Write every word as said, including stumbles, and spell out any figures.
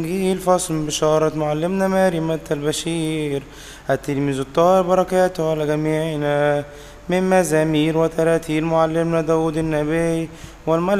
إنجيل فصل من بشارة معلمنا ماري متى البشير التلميذ الطاهر بركاته على جميعنا من مزامير وتراتيل معلمنا داود النبي والملك